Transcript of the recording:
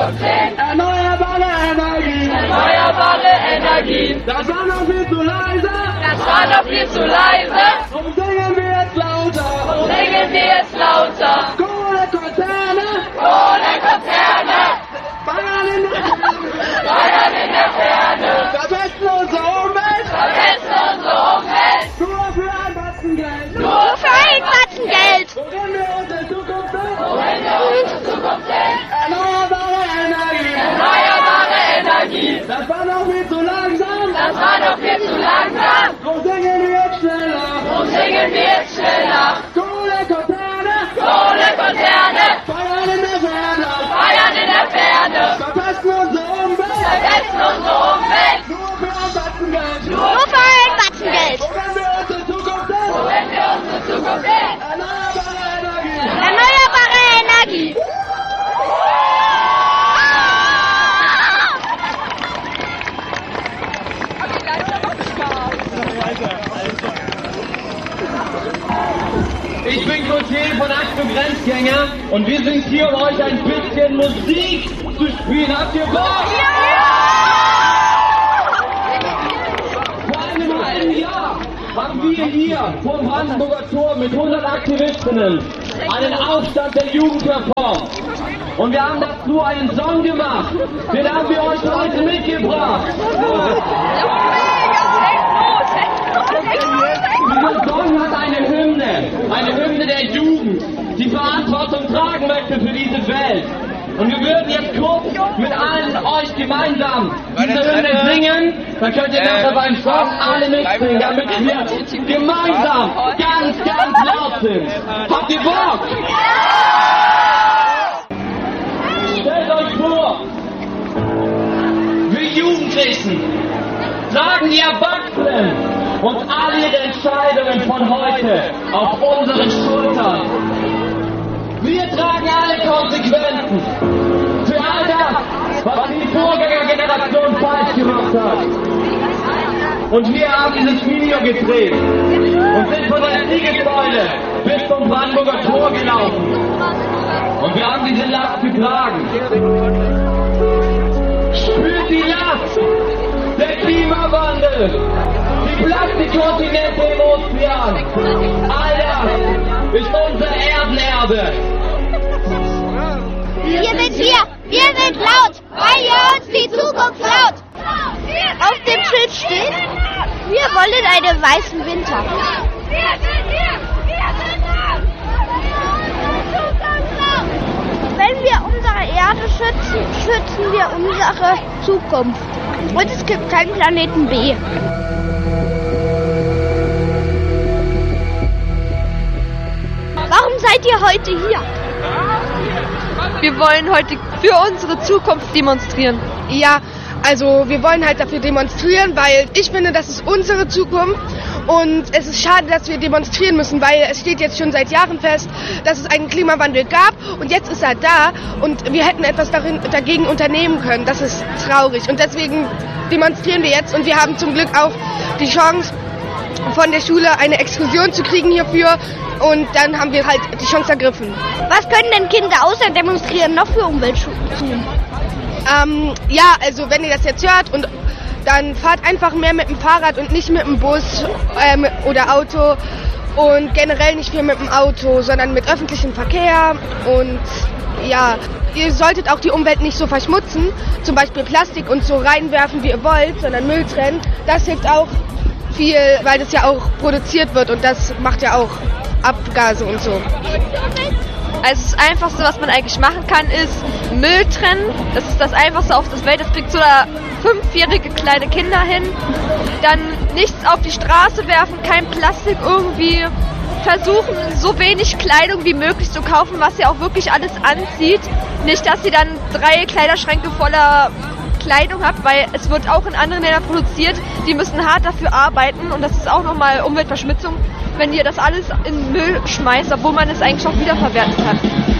Zukunft Erneuerbare Energien. Erneuerbare Energien. Das war noch viel zu leise. Das war noch viel zu leise. Drum singen wir jetzt lauter. Singen wir jetzt lauter. Kohlekonzerne. Kohlekonzerne. Feiern in der Ferne. Feuern in der Ferne. Verpesten unsere Umwelt. Verpesten unsere Umwelt. Nur für ein Batzen Geld. Nur für ein Batzen Geld. Worin wir unsere Zukunft sehen. Wohin wir unsere Zukunft sehen. Erneuerbare Energien. Erneuerbare Energien. Das war noch viel zu langsam. Das war noch viel zu langsam. Drum singen wir jetzt schneller. Drum singen wir jetzt schneller. Kohlekonzerne. Kohlekonzerne. Feiern in der Ferne. Feiern in der Ferne. Verpesten unsere Umwelt. Verpesten unsere Umwelt. Nur für ein Batzen Geld. Nur für ein Batzen Geld. Worin wir unsere Zukunft sehen. Wohin wir unsere Zukunft sehen. Erneuerbare Energien. Erneuerbare Energie. Ich bin Gautier von Achtung Grenzgänger und wir sind hier, um euch ein bisschen Musik zu spielen. Habt ihr Bock? Vor einem halben Jahr haben wir hier vor dem Brandenburger Tor mit 100 Aktivistinnen einen Aufstand der Jugend verformt. Und wir haben dazu einen Song gemacht. Den haben wir euch heute mitgebracht. Dieser Song hat eine Hymne der Jugend, die Verantwortung tragen möchte für diese Welt. Und wir würden jetzt kurz mit allen euch gemeinsam diese Hymne singen. Dann könnt ihr nachher beim Song alle mitsingen, damit wir gemeinsam ganz, ganz laut sind. Habt ihr Bock? Stellt euch vor, wir Jugendlichen tragen die Erwachsenen und all ihre Entscheidungen von heute auf unseren Schultern. Wir tragen alle Konsequenzen für all das, was die Vorgängergeneration falsch gemacht hat. Und wir haben dieses Video gedreht und sind von der Siegessäule bis zum Brandenburger Tor gelaufen. Und wir haben diese Last getragen. Spürt die Last, der Klimawandel, die Plastikkontinente im Ozean. All das ist unser Erdenerbe. Wir sind laut, weil ihr uns die Zukunft klaut. Auf dem Schild steht, wir wollen einen weißen Winter. Wir sind hier. Wir sind da. Wenn wir unsere Erde schützen, schützen wir unsere Zukunft. Und es gibt keinen Planeten B. Warum seid ihr heute hier? Wir wollen heute für unsere Zukunft demonstrieren. Ja, also wir wollen halt dafür demonstrieren, weil ich finde, das ist unsere Zukunft und es ist schade, dass wir demonstrieren müssen, weil es steht jetzt schon seit Jahren fest, dass es einen Klimawandel gab und jetzt ist er da und wir hätten etwas dagegen unternehmen können. Das ist traurig und deswegen demonstrieren wir jetzt und wir haben zum Glück auch die Chance, von der Schule eine Exkursion zu kriegen hierfür und dann haben wir halt die Chance ergriffen. Was können denn Kinder außer demonstrieren noch für Umweltschutz tun? Ja, also wenn ihr das jetzt hört und dann fahrt einfach mehr mit dem Fahrrad und nicht mit dem Bus oder Auto und generell nicht viel mit dem Auto, sondern mit öffentlichem Verkehr und ja, ihr solltet auch die Umwelt nicht so verschmutzen, zum Beispiel Plastik und so reinwerfen, wie ihr wollt, sondern Müll trennen. Das hilft auch viel, weil das ja auch produziert wird und das macht ja auch Abgase und so. Also das Einfachste, was man eigentlich machen kann, ist Müll trennen. Das ist das Einfachste auf der Welt. Das kriegt so 5-jährige kleine Kinder hin. Dann nichts auf die Straße werfen, kein Plastik irgendwie. Versuchen, so wenig Kleidung wie möglich zu kaufen, was ihr auch wirklich alles anzieht. Nicht, dass ihr dann 3 Kleiderschränke voller Kleidung habt, weil es wird auch in anderen Ländern produziert. Die müssen hart dafür arbeiten und das ist auch nochmal Umweltverschmutzung, wenn ihr das alles in Müll schmeißt, obwohl man es eigentlich auch wiederverwerten kann.